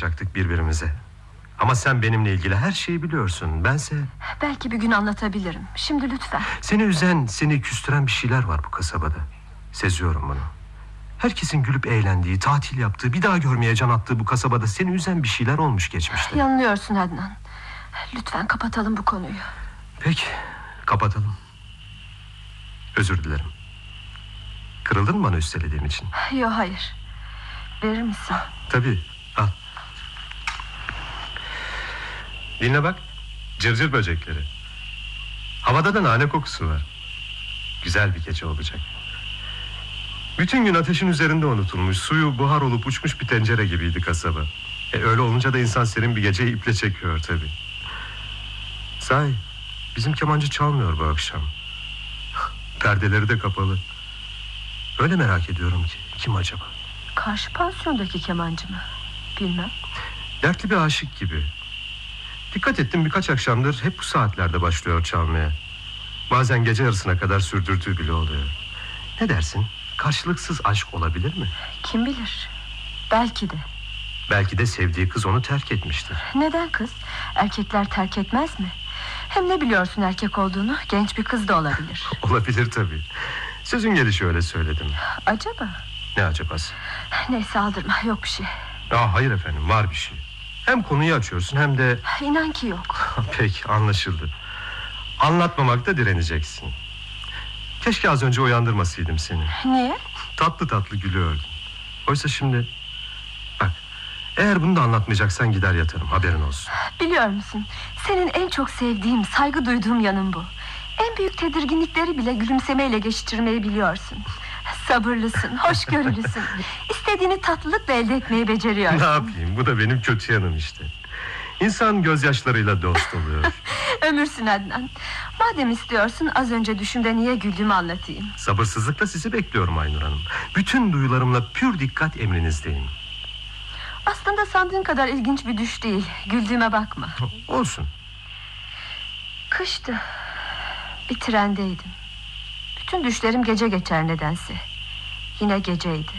anlatacaktık birbirimize. Ama sen benimle ilgili her şeyi biliyorsun. Bense... Belki bir gün anlatabilirim. Şimdi lütfen. Seni üzen, seni küstüren bir şeyler var bu kasabada. Seziyorum bunu. Herkesin gülüp eğlendiği, tatil yaptığı, bir daha görmeye can attığı bu kasabada seni üzen bir şeyler olmuş geçmişte. Yanılıyorsun Adnan. Lütfen kapatalım bu konuyu. Peki, kapatalım. Özür dilerim. Kırıldın mı bana üstelediğim için? Yok, hayır. Verir misin? Tabii, al. Dinle bak, cırcır böcekleri. Havada da nane kokusu var. Güzel bir gece olacak. Bütün gün ateşin üzerinde unutulmuş, suyu buhar olup uçmuş bir tencere gibiydi kasaba. Öyle olunca da insan serin bir geceyi iple çekiyor tabii. Sahi, bizim kemancı çalmıyor bu akşam. Perdeleri de kapalı. Öyle merak ediyorum ki, kim acaba? Karşı pansiyondaki kemancı mı? Bilmem. Dertli bir aşık gibi. Dikkat ettim, birkaç akşamdır hep bu saatlerde başlıyor çalmaya. Bazen gece yarısına kadar sürdürdüğü bile oluyor. Ne dersin? Karşılıksız aşk olabilir mi? Kim bilir? Belki de. Belki de sevdiği kız onu terk etmiştir. Neden kız? Erkekler terk etmez mi? Hem ne biliyorsun erkek olduğunu? Genç bir kız da olabilir. Olabilir tabii. Sözün gelişi öyle söyledim. Acaba? Ne acabası? Neyse, aldırma, yok bir şey. Hayır efendim, var bir şey. Hem konuyu açıyorsun hem de... İnan ki yok. Peki, anlaşıldı. Anlatmamakta direneceksin. Keşke az önce uyandırmasaydım seni. Niye? Tatlı tatlı gülüyordun. Oysa şimdi... Bak, eğer bunu da anlatmayacaksan gider yatarım, haberin olsun. Biliyor musun, senin en çok sevdiğim, saygı duyduğum yanın bu. En büyük tedirginlikleri bile gülümsemeyle geçiştirmeyi biliyorsun. Sabırlısın, hoşgörülüsün. İstediğini tatlılıkla elde etmeyi beceriyorsun. Ne yapayım, bu da benim kötü yanım işte. İnsan gözyaşlarıyla dost oluyor. Ömürsün Adnan. Madem istiyorsun, az önce düşümde niye güldüğümü anlatayım. Sabırsızlıkla sizi bekliyorum Aynur Hanım. Bütün duyularımla pür dikkat emrinizdeyim. Aslında sandığın kadar ilginç bir düş değil. Güldüğüme bakma. Olsun. Kıştı. Bir trendeydim. Bütün düşlerim gece geçer nedense. Yine geceydi.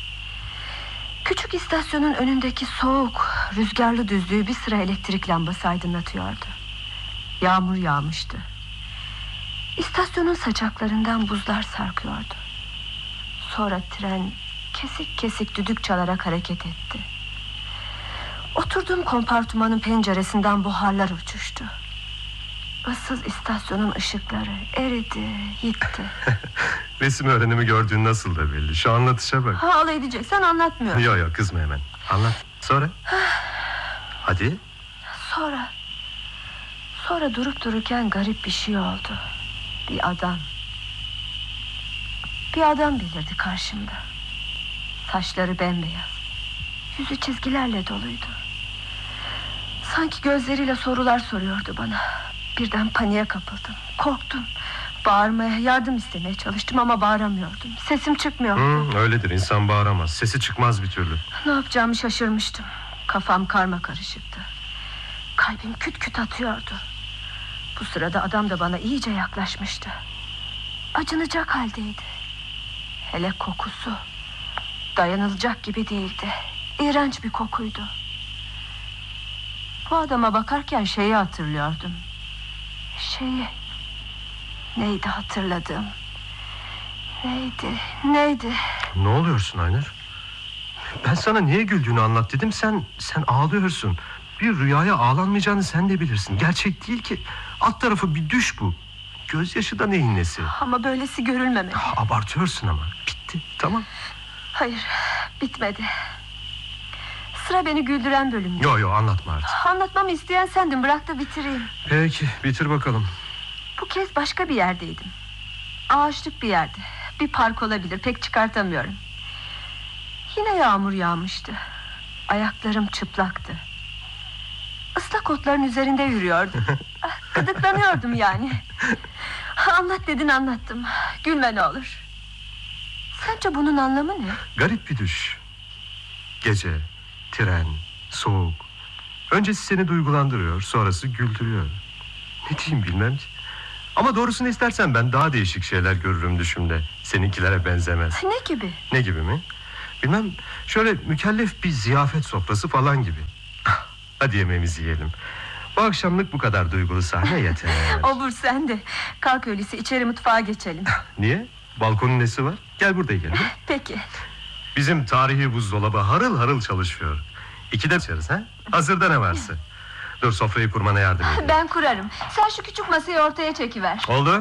Küçük istasyonun önündeki soğuk, rüzgarlı düzlüğü bir sıra elektrik lambası aydınlatıyordu. Yağmur yağmıştı. İstasyonun saçaklarından buzlar sarkıyordu. Sonra tren kesik kesik düdük çalarak hareket etti. Oturduğum kompartımanın penceresinden buharlar uçuştu. Issız istasyonun ışıkları eridi, gitti. Resim öğrenimi gördüğün nasıl da belli. Şu anlatışa bak. Alay edeceksen anlatmıyorum. Yok kızma hemen. Anlat. Sonra? Hadi. Sonra durup dururken garip bir şey oldu. Bir adam belirdi karşımda. Saçları bembeyaz, yüzü çizgilerle doluydu. Sanki gözleriyle sorular soruyordu bana. Birden paniğe kapıldım. Korktum. Bağırmaya, yardım istemeye çalıştım ama bağıramıyordum. Sesim çıkmıyordu. Öyledir, insan bağıramaz. Sesi çıkmaz bir türlü. Ne yapacağımı şaşırmıştım. Kafam karmakarışıktı. Kalbim küt küt atıyordu. Bu sırada adam da bana iyice yaklaşmıştı. Acınacak haldeydi. Hele kokusu dayanılacak gibi değildi. İğrenç bir kokuydu. Bu adama bakarken şeyi hatırlıyordum. Neydi hatırladığım? Neydi? Ne oluyorsun Aynur? Ben sana niye güldüğünü anlat dedim. Sen ağlıyorsun. Bir rüyaya ağlanmayacağını sen de bilirsin. Gerçek değil ki. Alt tarafı bir düş bu. Gözyaşı da neyin nesi? Ama böylesi görülmemeli. Abartıyorsun ama. Bitti, tamam. Hayır, bitmedi. Sıra beni güldüren bölümdü. Yo anlatma artık. Anlatmamı isteyen sendin, bırak da bitireyim. Peki, bitir bakalım. Bu kez başka bir yerdeydim. Ağaçlık bir yerde. Bir park olabilir, pek çıkartamıyorum. Yine yağmur yağmıştı. Ayaklarım çıplaktı. Islak otların üzerinde yürüyordum. Gıdıklanıyordum yani. Anlat dedin, anlattım. Gülme ne olur. Sence bunun anlamı ne? Garip bir düş. Gece, tren, soğuk. Öncesi seni duygulandırıyor, sonrası güldürüyor. Ne diyeyim bilmem ki. Ama doğrusunu istersen ben daha değişik şeyler görürüm düşümde. Seninkilere benzemez. Ne gibi? Ne gibi mi? Bilmem, şöyle mükellef bir ziyafet sofrası falan gibi. Hadi yemeğimizi yiyelim. Bu akşamlık bu kadar duygulu sahne yeter. Obur sen de. Kalk öyleyse içeri mutfağa geçelim. Niye? Balkonun nesi var? Gel burada yiyelim. Peki. Bizim tarihi buzdolabı harıl harıl çalışıyor. 2'de içeriz ha? Hazırda ne varsa. Dur, sofrayı kurmana yardım edeyim. Ben kurarım. Sen şu küçük masayı ortaya çekiver. Oldu.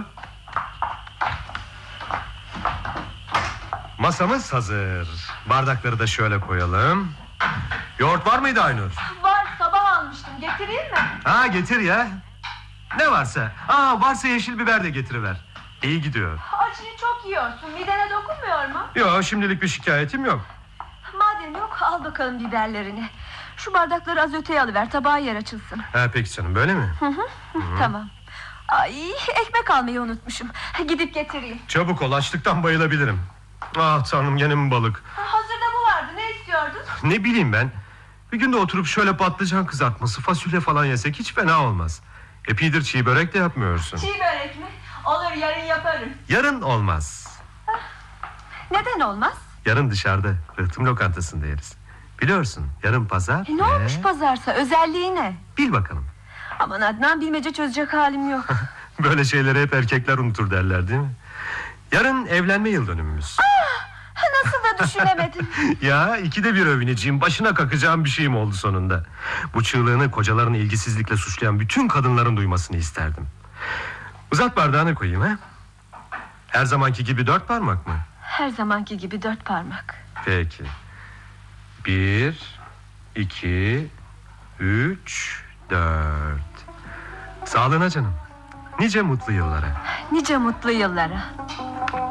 Masamız hazır. Bardakları da şöyle koyalım. Yoğurt var mıydı Aynur? Var, sabah almıştım. Getireyim mi? Ha, getir ya. Ne varsa. Varsa yeşil biber de getiriver. İyi gidiyor. Acıyı çok yiyorsun. Midene dokunmuyor mu? Yok, şimdilik bir şikayetim yok. Madem yok, al bakalım biberlerini. Şu bardakları az öteye alıver, tabağa yer açılsın. Peki canım, böyle mi? Tamam. Ay, ekmek almayı unutmuşum. Gidip getireyim. Çabuk ol, açlıktan bayılabilirim. Ah tanrım, gene mi balık? Hazırda bu vardı, ne istiyordun? Ne bileyim ben. Bir gün de oturup şöyle patlıcan kızartması, fasulye falan yesek hiç fena olmaz. Epeydir çiğ börek de yapmıyorsun. Çiğ börek mi? Olur, yarın yaparım. Yarın olmaz. Neden olmaz? Yarın dışarıda, rıhtım lokantasında yeriz. Biliyorsun, yarın pazar. Ne olmuş pazarsa, özelliği ne? Bil bakalım. Aman Adnan, bilmece çözecek halim yok. Böyle şeyleri hep erkekler unutur derler, değil mi? Yarın evlenme yıl dönümümüz. Nasıl da düşünemedim. Ya, 2'de 1 övüneceğim, başına kakacağım bir şeyim oldu sonunda. Bu çığlığını kocalarını ilgisizlikle suçlayan bütün kadınların duymasını isterdim. Uzat bardağını koyayım ha. Her zamanki gibi 4 parmak mı? Her zamanki gibi 4 parmak. Peki. 1, 2, 3, 4. Sağlığına canım. Nice mutlu yıllara. Nice mutlu yıllara.